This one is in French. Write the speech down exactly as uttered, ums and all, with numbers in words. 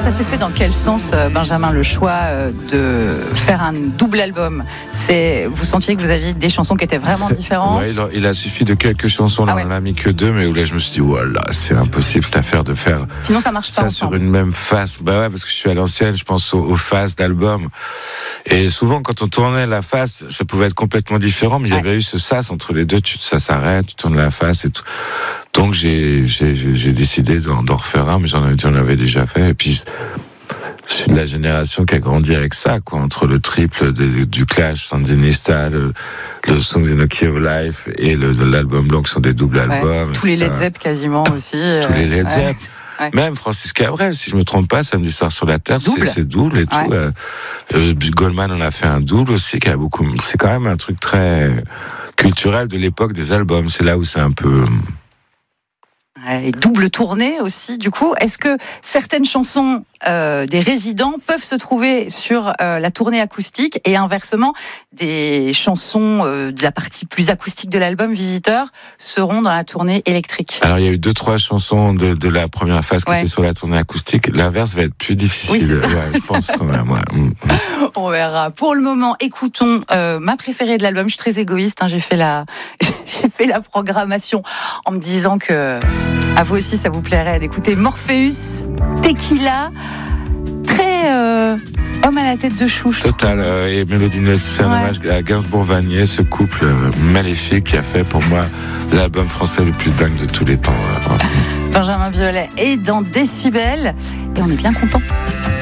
ça s'est fait dans quel sens, Benjamin, le choix de faire un double album? C'est, vous sentiez que vous aviez des chansons qui étaient vraiment c'est, différentes? Ouais, il, a, il a suffi de quelques chansons, là, ah ouais. on n'a mis que deux, mais où là je me suis dit, voilà, c'est impossible cette affaire de faire. Sinon ça marche pas ça ensemble. Sur une même face. Bah ouais, parce que je suis à l'ancienne, je pense aux, aux faces d'albums. Et souvent, quand on tournait la face, ça pouvait être complètement différent, mais il ouais. y avait eu ce sas entre les deux, tu, ça s'arrête, tu tournes la face et tout. Donc j'ai, j'ai, j'ai décidé d'en, d'en refaire un, mais j'en avais, j'en avais déjà fait. Et puis, je suis de la génération qui a grandi avec ça, quoi, entre le triple de, du Clash, Sandinista, le, le Songs in a Key of Life et le, l'album blanc qui sont des doubles ouais. albums. Tous les Led Zepp quasiment aussi. Tous les Led Zepp. Ouais. Ouais. Même Francis Cabrel, si je me trompe pas, Samedi soir sur la Terre, double. C'est, c'est double et tout. Ouais. Euh, euh, Goldman en a fait un double aussi, qui a beaucoup. C'est quand même un truc très culturel de l'époque des albums. C'est là où c'est un peu. Et double tournée aussi, du coup. Est-ce que certaines chansons euh, des résidents peuvent se trouver sur euh, la tournée acoustique et inversement, des chansons euh, de la partie plus acoustique de l'album Visiteur seront dans la tournée électrique? Alors, il y a eu deux, trois chansons de, de la première phase qui ouais. étaient sur la tournée acoustique. L'inverse va être plus difficile. Oui, ouais, je pense quand même. Ouais. On verra. Pour le moment, écoutons euh, ma préférée de l'album. Je suis très égoïste. Hein, j'ai fait la, j'ai fait la programmation en me disant que à vous aussi, ça vous plairait d'écouter Morpheus, Tequila, très euh, homme à la tête de chou. Total. Euh, et Mélodie Nelson, c'est un hommage à Gainsbourg-Vanier, ce couple euh, maléfique qui a fait pour moi l'album français le plus dingue de tous les temps. Euh, Benjamin Biolay est dans Décibel et on est bien content.